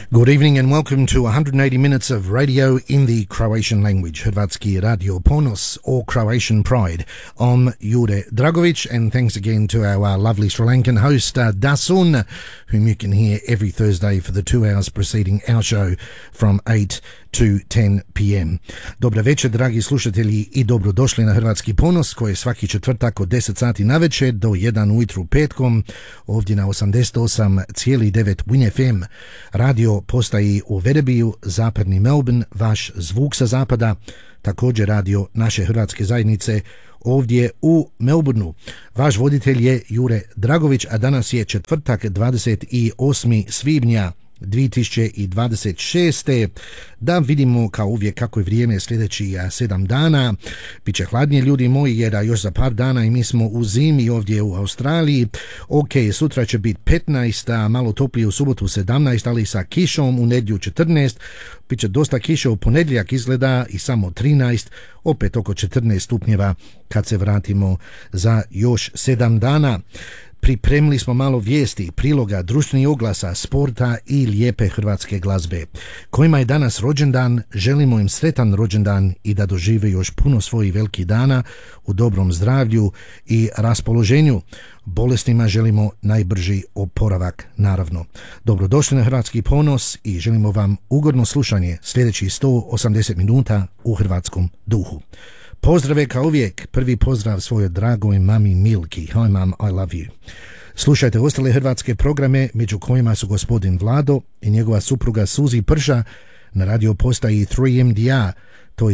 Good evening and welcome to 180 minutes of radio in the Croatian language. Hrvatski Radio Ponos or Croatian Pride. I'm Jure Dragovic, and thanks again to our lovely Sri Lankan host Dasun, whom you can hear every Thursday for the 2 hours preceding our show from 8 to 10 p.m. Dobra večer, dragi slušatelji, i dobrodošli na Hrvatski Ponos, koji je svaki četvrtak od 10 sati na večer do 1 ujutru petkom, ovdje na 88,9 Win FM, radio postaji u Verebiju, zapadni Melbourne, vaš zvuk sa zapada, također radio naše hrvatske zajednice ovdje u Melbourneu. Vaš voditelj je Jure Dragović, a danas je četvrtak 28. svibnja 2026. Da vidimo kao uvijek kako je vrijeme sljedeći 7 dana. Biće hladnije, ljudi moji, jer još za par dana i mi smo u zimi ovdje u Australiji. Ok, sutra će biti 15, malo toplije u subotu 17, ali sa kišom u nedjelju 14. Biće dosta kiše u ponedjeljak izgleda i samo 13, opet oko 14 stupnjeva kad se vratimo za još 7 dana. Pripremili smo malo vijesti, priloga, društvenih oglasa, sporta i lijepe hrvatske glazbe. Kojima je danas rođendan, želimo im sretan rođendan i da dožive još puno svojih velikih dana u dobrom zdravlju i raspoloženju. Bolesnima želimo najbrži oporavak, naravno. Dobrodošli na Hrvatski Ponos i želimo vam ugodno slušanje sljedećih 180 minuta u hrvatskom duhu. Pozdrave kao uvijek, prvi pozdrav svojoj dragoj mami Milki. Hi mom, I love you. Slušajte ostale hrvatske programe, među kojima su gospodin Vlado i njegova supruga Suzi Prša na radio postaji 3MDR, to je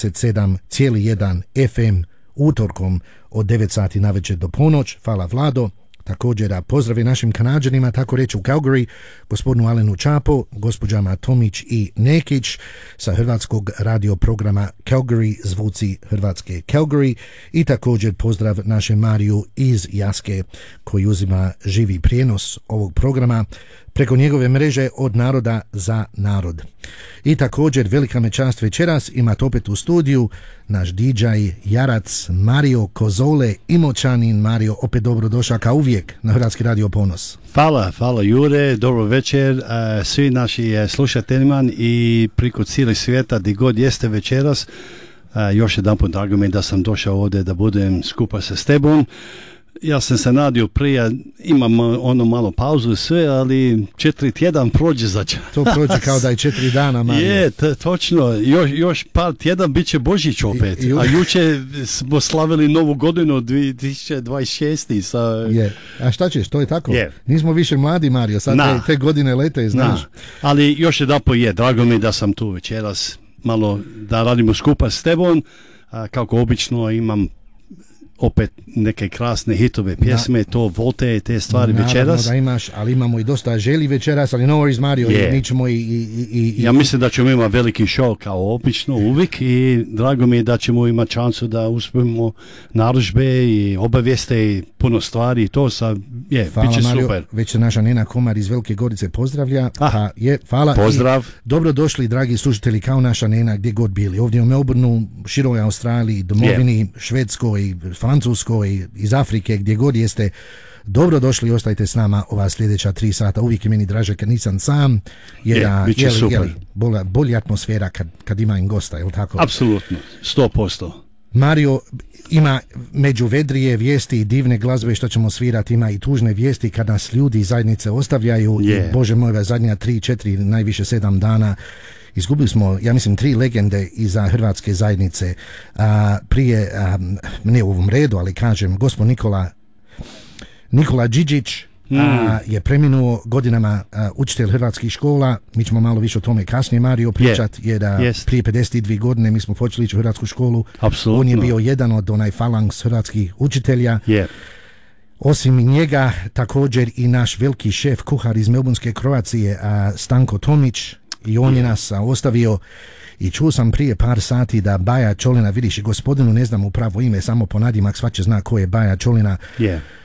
97,1 FM utorkom od 9 sati na večer do ponoć. Hvala Vlado. Također pozdravi našim Kanađanima, tako reći u Calgary, gospodinu Alenu Čapo, gospođama Tomić i Nekić sa hrvatskog radio programa Calgary, zvuci Hrvatske Calgary, i također pozdrav našem Mariju iz Jaske koji uzima živi prijenos ovog programa preko njegove mreže Od naroda za narod. I također velika me čast večeras imati opet u studiju naš DJ Jarac Mario Kozole, Imoćanin. Mario, opet dobrodošao kao uvijek na Hrvatski Radio Ponos. Hvala Jure, dobro večer svi naši slušateljima i preko cijelog svijeta gdje god jeste večeras. Još jedan put drago mi da sam došao ovdje da budem skupa sa tebom. Ja sam se nadio prije, imam ono malo pauzu i sve, ali 4 tjedan prođe za čas. To prođe kao da je 4 dana, Mario. Je, točno. Još par tjedan bit će Božić opet. A jučer smo slavili Novu godinu 2026. Je. A šta ćeš, to je tako? Je. Nismo više mladi, Mario, sad te godine lete, znaš. Ali još jedan put drago mi da sam tu večeras, malo da radimo skupa s tebom. Kako obično imam opet neke krasne hitove pjesme, to volte, te stvari večeras. Naravno da imaš, ali imamo i dosta želi večeras, ali no worries, Mario, mi ćemo Ja mislim da ćemo imati veliki show kao obično uvijek i drago mi je da ćemo imati šansu da uspijemo narudžbe i obavijeste i puno stvari i to bit će Mario, super. Već se naša Nena Komar iz Velike Gorice pozdravlja. Hvala. Pozdrav. Dobrodošli, dragi slušatelji, kao naša Nena, gdje god bili. Ovdje u Melbourneu, široj Australiji, domovini, Švedskoj, Francuskoj, iz Afrike, gdje god jeste, dobrodošli, ostajte s nama ova sljedeća 3 sata. Uvijek je meni draže kad nisam sam, jer bolja atmosfera kad ima im gosta, je li tako? Apsolutno, 100%. Mario, ima međuvedrije vijesti i divne glazbe što ćemo svirati, ima i tužne vijesti kad nas ljudi iz zajednice ostavljaju. I, Bože moj, zadnja 3-4, najviše 7 dana izgubili smo, ja mislim, 3 legende iza hrvatske zajednice. Prije, ne u ovom redu, ali kažem, gospod Nikola Điđić je preminuo godinama, učitelj hrvatskih škola. Mi ćemo malo više o tome kasnije, Mario, pričat, jer prije 52 godine mi smo počeli ići u hrvatsku školu. Absolutno. On je bio jedan od falangs hrvatskih učitelja. Osim njega, također i naš veliki šef kuhar iz Melbournske Kroacije, Stanko Tomić, i on je nas ostavio. I čuo sam prije par sati da Baja Čolina, vidiš, i gospodinu ne znam upravo ime, samo po nadimak svače zna ko je Baja Čolina.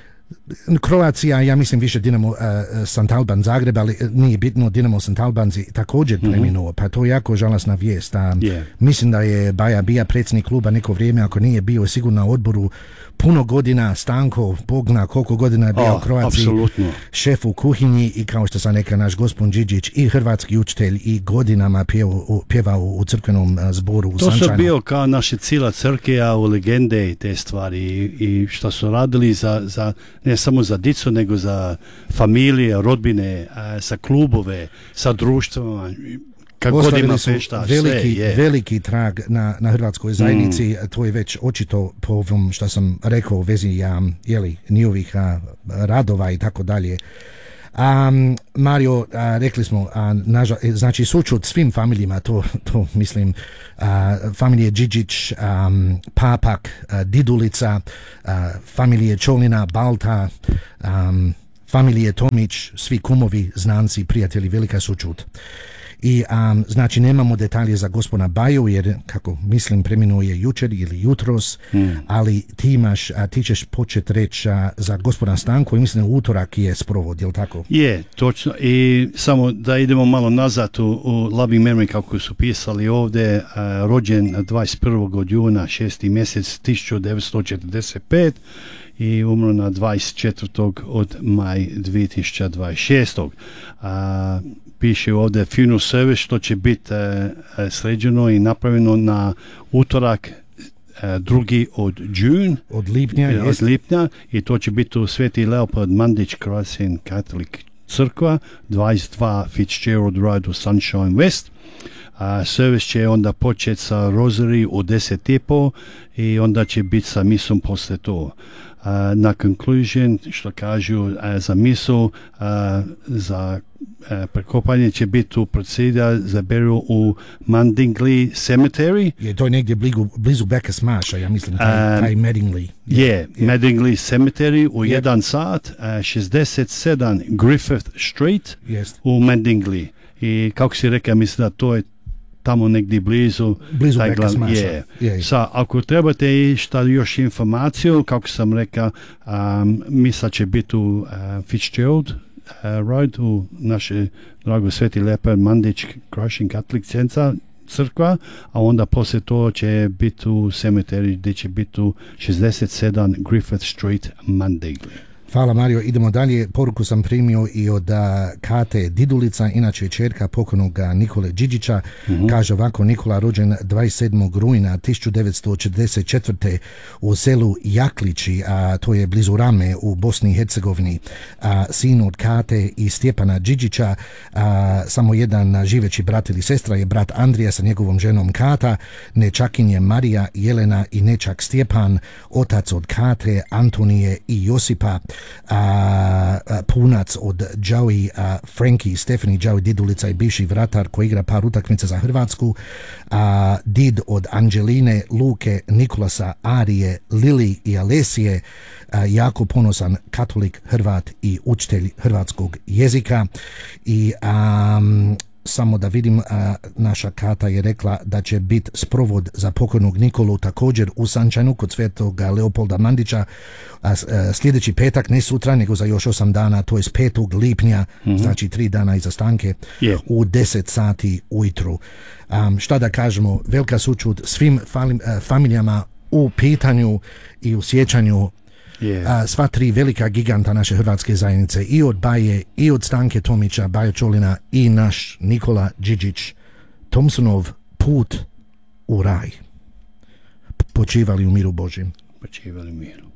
Croacija, ja mislim više Dinamo St. Alban Zagreb, ali nije bitno, Dinamo St. Albanci također preminuo, pa to je jako žalosna vijest. Mislim da je Baja bija predsjednik kluba neko vrijeme, ako nije bio sigurno na odboru puno godina, Stanko, Bog zna koliko godina je bio u Kroaciji, šef u kuhinji i kao što sam rekao naš gospodin Điđić i hrvatski učitelj i godinama pjevao u crkvenom zboru u Sančanu. To su bio kao naše cijela crkva u legende i te stvari i što su radili za ne samo za dicu nego za familije, rodbine, sa klubove, sa društvama. Ostavili su veliki trag na hrvatskoj zajednici, to je već očito po ovom što sam rekao u vezi njihovih radova i tako dalje. Mario, rekli smo, znači sućut svim familijama, to mislim, familije Điđić, Papak, Didulica, familije Čolina, Balta, familije Tomić, svi kumovi, znanci, prijatelji, velika sućut. I znači nemamo detalje za gospodina Baju jer kako mislim preminuo je jučer ili jutros, ali ti ćeš početi reći za gospodina Stanku i mislim utorak je sprovod, jel tako? Je, točno, i samo da idemo malo nazad u loving memory kako su pisali ovdje, rođen 21. od juna 6. mjesec 1945 i umro na 24. od maj 2026. Piše ovdje funeral service što će biti sređeno i napravljeno na utorak 2. od lipnja i to će biti u Sveti Leopold Mandić Croatian Catholic crkva 22 Fitzgerald Road u Sunshine West. Servis će onda početi sa Rosary u 10:30 i onda će biti sa misom poslije to. Na conclusion, što kažu za misu, za prekopanje će biti u procedija za burial u Mandingli Cemetery. Je to je negdje blizu Beka Smaša, ja mislim, taj Madingley. Madingley Cemetery u 1 sat, 67 Griffith Street u Mandingli. I kako si rekao, mislim da to je tamo negdje blizu Beka Smaša. Ako trebate šta još informaciju, kako sam rekao, misa će biti u Fitzgerald Road u naše drago Sveti Leopold Mandić Croatian Catholic crkva, a onda poslije to će biti u cemetery gdje će biti u 67 Griffith Street Mandingli. Hvala Mario, idemo dalje. Poruku sam primio i od Kate Didulica, inače čerka pokojnog Nikole Điđića. Kaže ovako: Nikola rođen 27. rujna 1944. u selu Jaklići, a to je blizu Rame u Bosni i Hercegovini. Sin od Kate i Stjepana Điđića, samo jedan živeći brat ili sestra je brat Andrija sa njegovom ženom Kata, nečakinje Marija, Jelena i nečak Stjepan, otac od Kate, Antonije i Josipa, punac od Joey, Frankie, Stefani Joey Didulica i bivši vratar koji igra par utakmica za Hrvatsku, did od Anđeline, Luke, Nikolasa, Arije, Lili i Alesije, jako ponosan katolik, Hrvat i učitelj hrvatskog jezika. I samo da vidim, naša Kata je rekla da će biti sprovod za pokojnog Nikolu također u Sančanu kod Svetog Leopolda Mandića sljedeći petak, ne sutra nego za još 8 dana, to je 5. lipnja, znači 3 dana iza stanke, u 10 sati ujutru. Šta da kažemo, velika sućut svim familijama u pitanju i u sjećanju sva tri velika giganta naše hrvatske zajednice, i od Baje, i od Stanke Tomića, Bajo Čolina, i naš Nikola Điđić. Thompsonov put u raj. Počivali u miru Božjem. Počivali u miru.